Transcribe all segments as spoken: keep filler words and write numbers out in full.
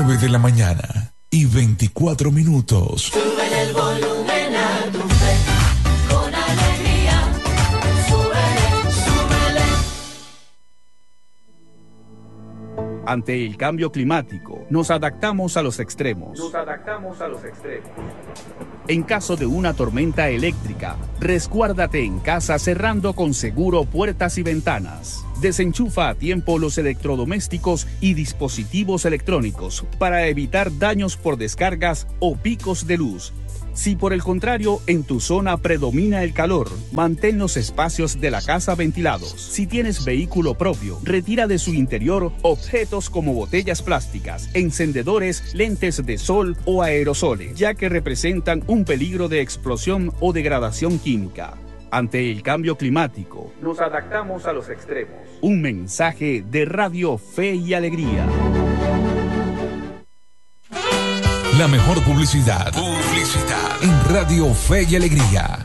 nueve de la mañana y veinticuatro minutos. Sube el volumen a tu fe, con alegría. Súbele, súbele. Ante el cambio climático, nos adaptamos a los extremos. Nos adaptamos a los extremos. En caso de una tormenta eléctrica, resguárdate en casa cerrando con seguro puertas y ventanas. Desenchufa a tiempo los electrodomésticos y dispositivos electrónicos para evitar daños por descargas o picos de luz. Si por el contrario en tu zona predomina el calor, mantén los espacios de la casa ventilados. Si tienes vehículo propio, retira de su interior objetos como botellas plásticas, encendedores, lentes de sol o aerosoles, ya que representan un peligro de explosión o degradación química. Ante el cambio climático, nos adaptamos a los extremos. Un mensaje de Radio Fe y Alegría. La mejor publicidad. Publicidad en Radio Fe y Alegría.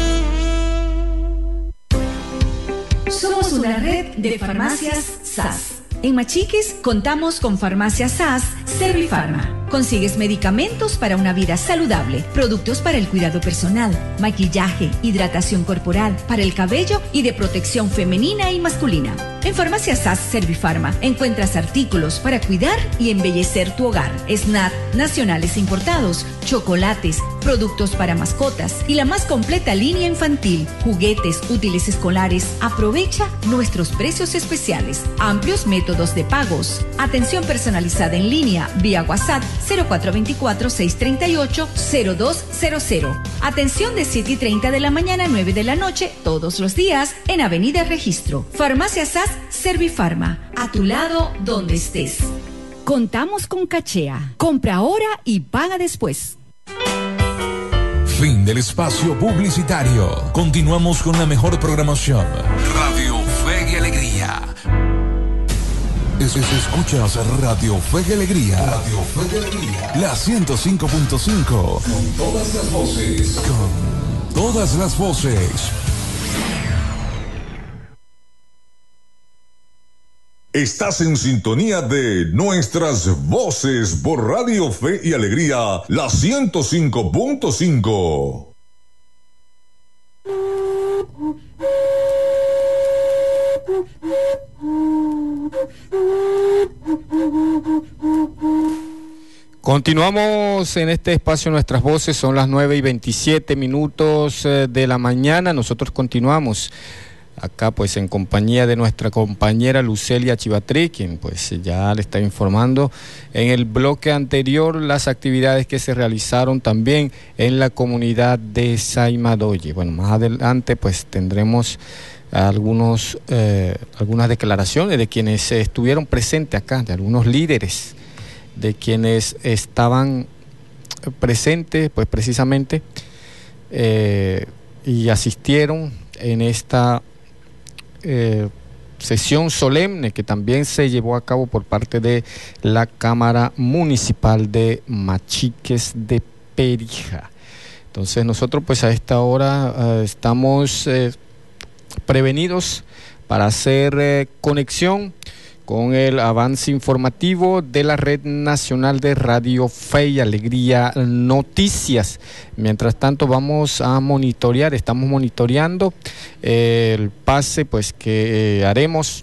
Somos una red de farmacias S A S. En Machiques contamos con Farmacia S A S Servifarma. Consigues medicamentos para una vida saludable, productos para el cuidado personal, maquillaje, hidratación corporal, para el cabello y de protección femenina y masculina. En Farmacia S A S Servifarma encuentras artículos para cuidar y embellecer tu hogar, snacks nacionales importados, chocolates, productos para mascotas y la más completa línea infantil, juguetes, útiles escolares. Aprovecha nuestros precios especiales, amplios métodos de pagos, atención personalizada en línea vía WhatsApp cero cuatro dos cuatro, seis tres ocho, cero dos cero cero. Atención de siete y treinta de la mañana a nueve de la noche todos los días en Avenida Registro. Farmacia S A S Servifarma, a tu lado donde estés. Contamos con Cachea. Compra ahora y paga después. Fin del espacio publicitario. Continuamos con la mejor programación. Radio Fe y Alegría. Es, es, escuchas Radio Fe y Alegría. Radio Fe y Alegría. La ciento cinco punto cinco. Con todas las voces. Con todas las voces. Estás en sintonía de nuestras voces por Radio Fe y Alegría, la ciento cinco punto cinco. Continuamos en este espacio Nuestras Voces, son las nueve y veintisiete minutos de la mañana. Nosotros continuamos acá pues en compañía de nuestra compañera Lucelia Chivatrí, quien pues ya le está informando en el bloque anterior las actividades que se realizaron también en la comunidad de Saimadoye. Bueno, más adelante pues tendremos algunos eh, algunas declaraciones de quienes estuvieron presentes acá, de algunos líderes, de quienes estaban presentes pues precisamente eh, y asistieron en esta Eh, sesión solemne que también se llevó a cabo por parte de la Cámara Municipal de Machiques de Perija. Entonces nosotros pues a esta hora eh, estamos eh, prevenidos para hacer eh, conexión con el avance informativo de la Red Nacional de Radio Fe y Alegría Noticias. Mientras tanto vamos a monitorear, estamos monitoreando eh, el pase pues que eh, haremos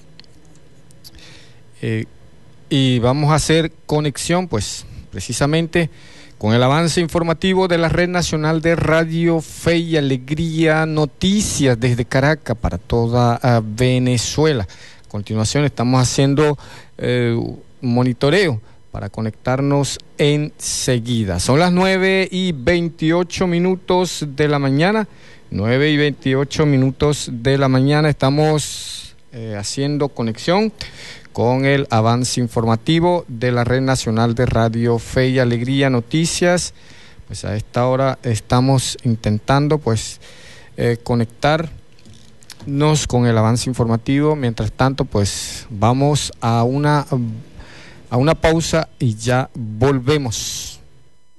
eh, y vamos a hacer conexión pues precisamente con el avance informativo de la Red Nacional de Radio Fe y Alegría Noticias desde Caracas para toda uh, Venezuela. A continuación estamos haciendo eh, monitoreo para conectarnos enseguida. Son las nueve y veintiocho minutos de la mañana. nueve y veintiocho minutos de la mañana. Estamos eh, haciendo conexión con el avance informativo de la Red Nacional de Radio Fe y Alegría Noticias. Pues a esta hora estamos intentando pues eh, conectar nos con el avance informativo. Mientras tanto pues vamos a una a una pausa y ya volvemos.